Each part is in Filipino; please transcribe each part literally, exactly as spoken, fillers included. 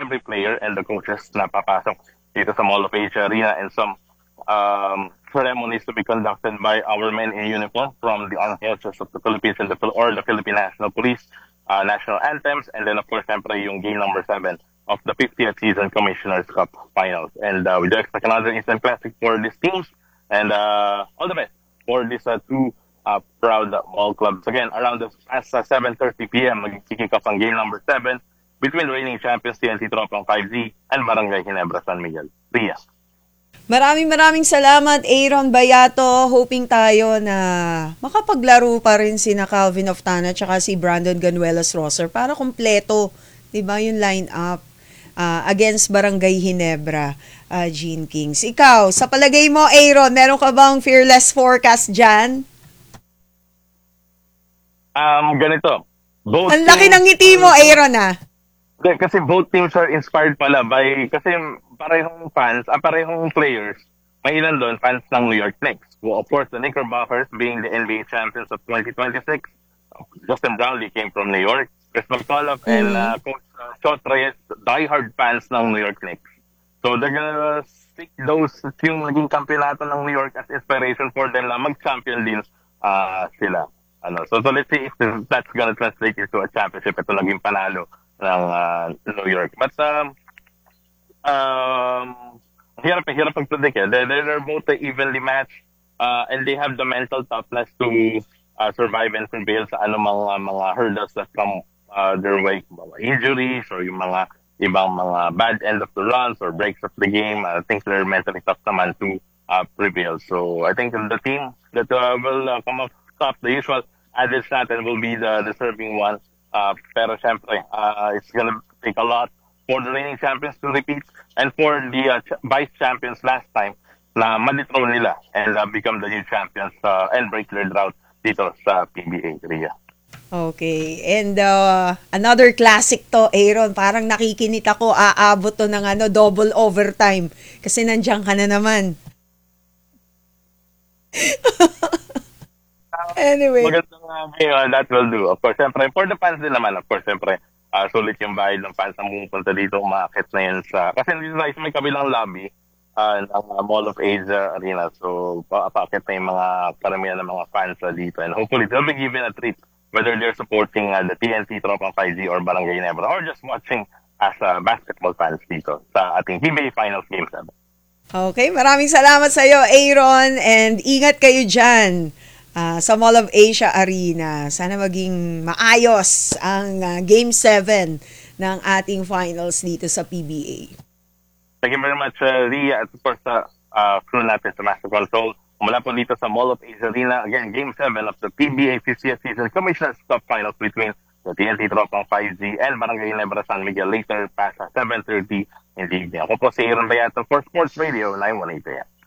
every player and the coaches na papasok dito sa Mall of Asia Arena, and some um, ceremonies to be conducted by our men in uniform from the armed forces of the Philippines and the Phil- or the Philippine National Police, uh, national anthems, and then of course, syempre, yung game number seven of the fiftieth season Commissioner's Cup Finals. And uh, we do expect another instant classic for these teams, and uh, all the best for these uh, two uh, proud mall clubs. Again, around the, as uh, seven thirty p.m., mag-kick off ang game number seven between reigning champions T N T Tropang five Z and Barangay Ginebra San Miguel. Ria. Maraming maraming salamat, Aaron Bayato. Hoping tayo na makapaglaro pa rin si na Calvin Oftana at si Brandon Ganuelos Rosser para kumpleto, diba, yung line-up uh, against Barangay Ginebra, uh, Gene Kings. Ikaw, sa palagay mo, Aaron, meron ka bang fearless forecast dyan? Um, ganito. Both Ang laki teams, ng ngiti mo, Aaron, ah. Kasi both teams are inspired pala by, kasi parehong fans, ah, parehong players, may ilan doon, fans ng New York Knicks. Well, of course, the Knickerbockers being the N B A champions of twenty twenty-six. Justin Brownlee came from New York. Chris McCullough mm-hmm. and uh, Coach uh, Shot Reyes, diehard fans ng New York Knicks. So they're gonna stick those yung naging kampiyonato ng New York as inspiration for them na mag-champion din uh, sila. Ano, so, so let's see if that's gonna translate into a championship. Ito naging panalo ng uh, New York. But um, um, hirap hirap pag-predict eh. They're, they're both evenly matched uh, and they have the mental toughness to uh, survive and prevail sa anumang uh, mga hurdles that come uh, their way. Injuries or yung mga ibang mga bad end of the runs or breaks of the game. I think they're mentally tough naman to uh, prevail. So I think the team that uh, will uh, come up top, the usual adage natin will be the deserving one. Uh, pero syempre, uh, it's gonna take a lot for the reigning champions to repeat and for the uh, ch- vice champions last time na ma-dethrone nila and uh, become the new champions uh, and break their drought dito sa P B A, Ria. Okay. And uh, another classic to, Aaron. Parang nakikinit ako, aabot to ng ano, double overtime. Kasi nandiyan ka na naman. Anyway. Magandang uh, game, uh, that will do. Of course, siyempre, for the fans din naman, of course, siyempre, uh, sulit yung bayad ng fans na pumupunta dito, umakit na yun sa, kasi dito sa may kabilang lobby uh, ng uh, Mall of Asia Arena. So, paakit na yung mga karamihan ng mga fans uh, dito. And hopefully, they'll be given a treat, whether they're supporting uh, the T N T Tropang five Z or Barangay Ginebra, or just watching as uh, basketball fans dito sa ating P B A Finals Game seven. Okay, maraming salamat sa iyo, Aaron, and ingat kayo dyan. Uh, sa Mall of Asia Arena. Sana maging maayos ang uh, Game seven ng ating finals dito sa P B A. Thank you very much, uh, Ria, at of course sa uh, crew natin sa Master Control. Mula po dito sa Mall of Asia Arena, again, Game seven of the P B A fiftieth Season Commissioner's Cup Finals between the T N T Tropang five Z and Barangay Ginebra San Miguel later past seven thirty in the evening. Ako po si Aaron Bayato for Sports Radio nine one eight A M.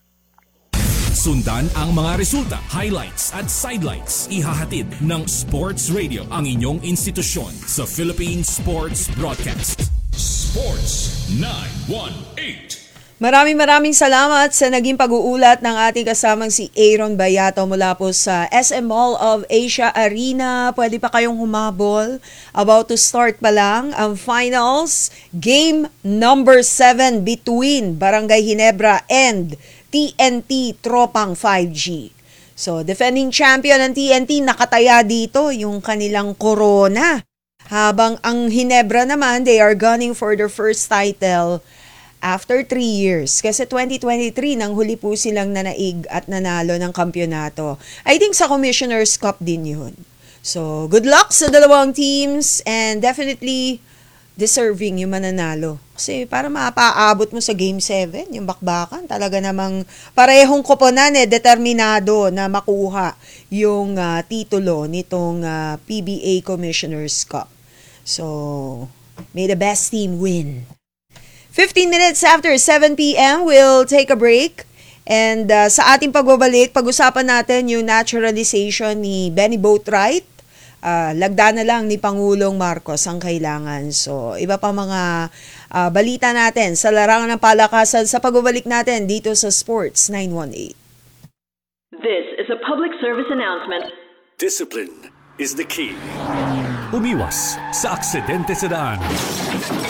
Sundan ang mga resulta, highlights at sidelights. Ihahatid ng Sports Radio, ang inyong institusyon sa Philippine Sports Broadcast. Sports nine one eight. Maraming maraming salamat sa naging pag-uulat ng ating kasamang si Aaron Bayato mula po sa S M Mall of Asia Arena. Pwede pa kayong humabol. About to start pa lang ang finals. Game number seven between Barangay Ginebra and T N T Tropang five G. So, defending champion ng T N T, nakataya dito yung kanilang corona. Habang ang Ginebra naman, they are gunning for their first title after three years. Kasi twenty twenty-three, nang huli po silang nanaig at nanalo ng kampyonato. I think sa Commissioner's Cup din yun. So, good luck sa dalawang teams and definitely deserving yung mananalo. Kasi para mapaabot mo sa Game seven, yung bakbakan, talaga namang parehong koponan eh, determinado na makuha yung uh, titulo nitong uh, P B A Commissioner's Cup. So, may the best team win. fifteen minutes after seven p.m., we'll take a break. And uh, sa ating pagbabalik, pag-usapan natin yung naturalization ni Benny Boatwright. Uh, lagda na lang ni Pangulong Marcos ang kailangan. So, iba pa mga uh, balita natin sa larangan ng palakasan sa pagbabalik natin dito sa Sports nine one eight. This is a public service announcement. Discipline is the key. Umiwas sa aksidente sa daan.